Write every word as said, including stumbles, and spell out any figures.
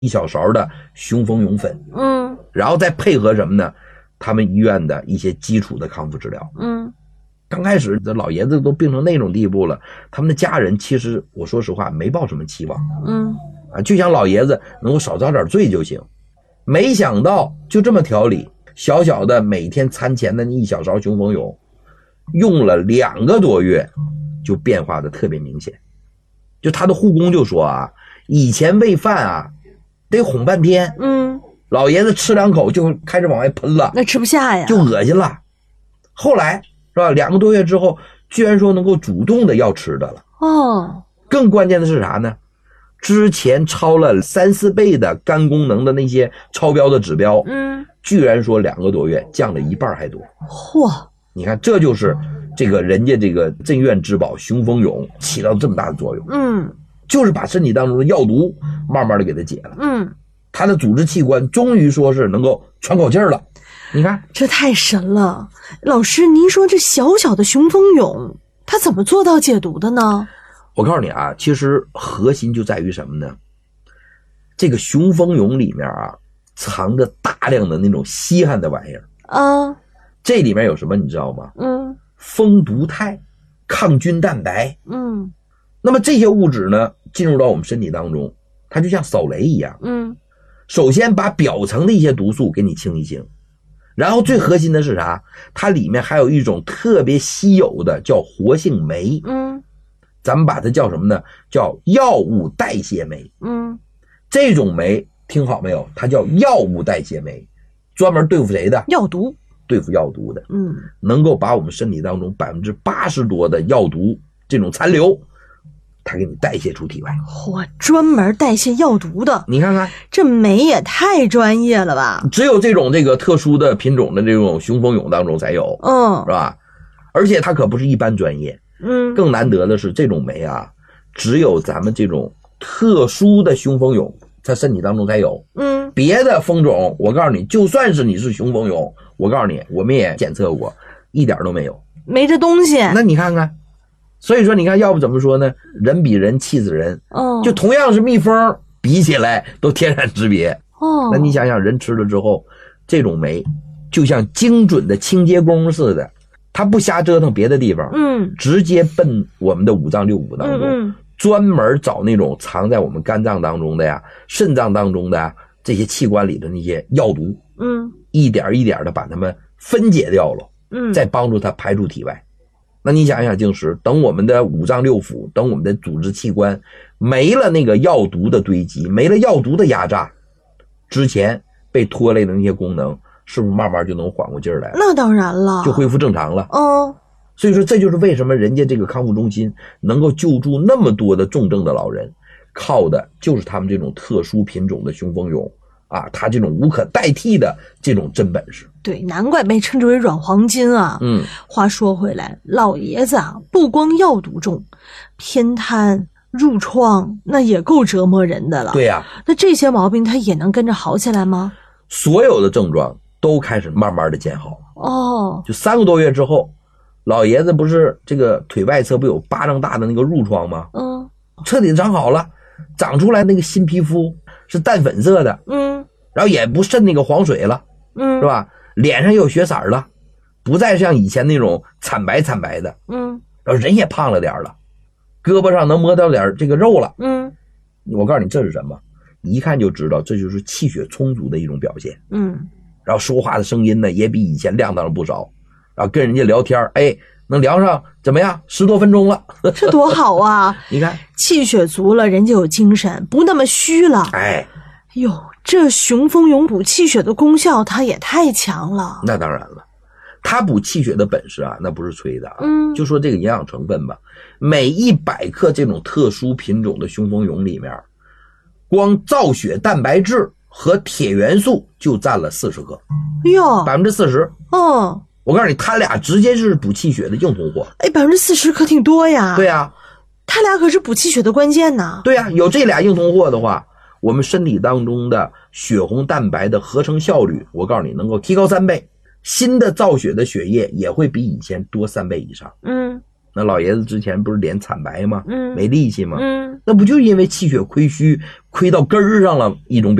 一小勺的雄风勇粉， 嗯， 然后再配合什么呢？他们医院的一些基础的康复治疗。 嗯， 刚开始这老爷子都病成那种地步了，他们的家人其实我说实话没抱什么期望， 嗯， 啊，就想老爷子能够少遭点罪就行。没想到就这么调理，小小的每天餐前的一小勺雄风勇，用了两个多月，就变化的特别明显。就他的护工就说啊，以前喂饭啊得哄半天， 嗯， 老爷子吃两口就开始往外喷了， 那吃不下呀， 就恶心了。后来是吧，两个多月之后，居然说能够主动的要吃的了。 哦， 更关键的是啥呢？之前超了三四倍的肝功能的那些超标的指标， 嗯， 居然说两个多月降了一半还多。 嚯， 你看，这就是这个人家这个镇院之宝雄风勇起到这么大的作用。 嗯， 就是把身体当中的药毒慢慢的给它解了。 嗯， 他的组织器官终于说是能够喘口气儿了。你看， 这太神了。老师，您说这小小的雄风勇，它怎么做到解毒的呢？ 我告诉你啊，其实核心就在于什么呢？这个雄风勇里面啊，藏着大量的那种稀罕的玩意儿。 啊， 这里面有什么你知道吗？ 嗯， 蜂毒肽、抗菌蛋白。 嗯， 那么这些物质呢，进入到我们身体当中，它就像扫雷一样。 嗯， 首先把表层的一些毒素给你清一清，然后最核心的是啥？它里面还有一种特别稀有的叫活性酶。 嗯， 咱们把它叫什么呢？叫药物代谢酶。 嗯， 这种酶听好没有？它叫药物代谢酶，专门对付谁的？ 药毒。 对付药毒的。 嗯， 能够把我们身体当中百分之八十多的药毒这种残留，它给你代谢出体外。 嚯，专门代谢药毒的， 你看看， 这酶也太专业了吧？ 只有这种这个特殊的品种的这种雄风勇当中才有， 嗯， 是吧？而且它可不是一般专业。 嗯， 更难得的是，这种酶啊，只有咱们这种特殊的雄风勇在身体当中才有。 嗯， 别的风种，我告诉你，就算是你是雄风勇，我告诉你，我们也检测过，一点都没有， 没这东西。 那你看看，所以说你看，要不怎么说呢？人比人气死人。 哦， 就同样是蜜蜂，比起来都天壤之别。 哦， 那你想想，人吃了之后，这种酶就像精准的清洁工似的，它不瞎折腾别的地方， 嗯， 直接奔我们的五脏六腑当中， 嗯嗯， 专门找那种藏在我们肝脏当中的呀、肾脏当中的呀这些器官里的那些药毒， 嗯， 一点一点的把它们分解掉了， 嗯， 再帮助它排出体外。那你想想，净石，等我们的五脏六腑，等我们的组织器官没了那个药毒的堆积，没了药毒的压榨，之前被拖累的那些功能，是不是慢慢就能缓过劲儿来了？ 那当然了， 就恢复正常了。 哦， 所以说，这就是为什么人家这个康复中心能够救助那么多的重症的老人，靠的就是他们这种特殊品种的雄风勇啊，他这种无可代替的这种真本事。 对，难怪被称之为软黄金啊。 嗯， 话说回来，老爷子啊，不光药毒重，偏瘫、褥疮，那也够折磨人的了。 对呀、啊， 那这些毛病他也能跟着好起来吗？ 所有的症状都开始慢慢的见好。 哦， 就三个多月之后，老爷子不是这个腿外侧不有巴掌大的那个褥疮吗？ 嗯， 彻底长好了，长出来那个新皮肤是淡粉色的， 嗯， 然后也不渗那个黄水了， 嗯， 是吧？脸上也有血色了，不再像以前那种惨白惨白的， 嗯， 然后人也胖了点了，胳膊上能摸到点这个肉了， 嗯， 我告诉你这是什么？一看就知道这就是气血充足的一种表现。 嗯， 然后说话的声音呢也比以前亮堂了不少，然后跟人家聊天，哎，能聊上怎么样十多分钟了， 这多好啊！ 你看气血足了，人就有精神，不那么虚了。 哎， 哟，这雄风勇补气血的功效，它也太强了。 那当然了，它补气血的本事啊，那不是吹的啊。 嗯， 就说这个营养成分吧，每一百克这种特殊品种的雄风勇里面，光造血蛋白质和铁元素就占了四十克， 哟， 百分之四十。 哦， 我告诉你，它俩直接就是补气血的硬通货。 哎，百分之四十可挺多呀。 对呀， 它俩可是补气血的关键呐。 对呀，有这俩硬通货的话，我们身体当中的血红蛋白的合成效率，我告诉你能够提高三倍，新的造血的血液也会比以前多三倍以上。 嗯， 那老爷子之前不是脸惨白吗？ 嗯没力气吗？ 嗯， 那不就因为气血亏虚，亏到根儿上了一种